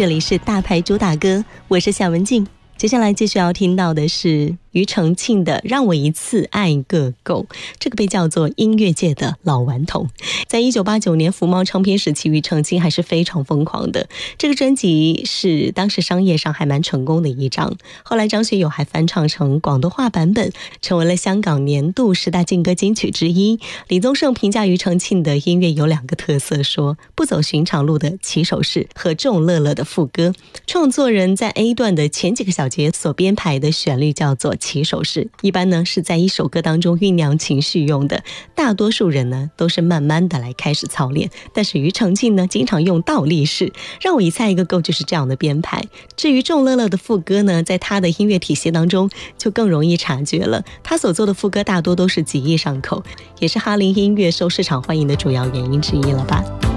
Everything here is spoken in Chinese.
这里是大牌主打歌，我是夏文静。接下来继续要听到的是庾澄庆的《让我一次爱个够》，这个被叫做音乐界的老顽童。在1989年福茂唱片时期，庾澄庆还是非常疯狂的。这个专辑是当时商业上还蛮成功的一张，后来张学友还翻唱成广东话版本，成为了香港年度10大劲歌金曲之一。李宗盛评价庾澄庆的音乐有2个特色，说不走寻常路的起手式和众乐乐的副歌。创作人在 A 段的前几个小节所编排的旋律叫做起手式，一般呢是在一首歌当中酝酿情绪用的，大多数人呢都是慢慢的来开始操练，但是庾澄庆呢经常用倒立式，让我一次爱个够就是这样的编排。至于众乐乐的副歌呢，在他的音乐体系当中就更容易察觉了，他所做的副歌大多都是极易上口，也是哈林音乐受市场欢迎的主要原因之一了吧。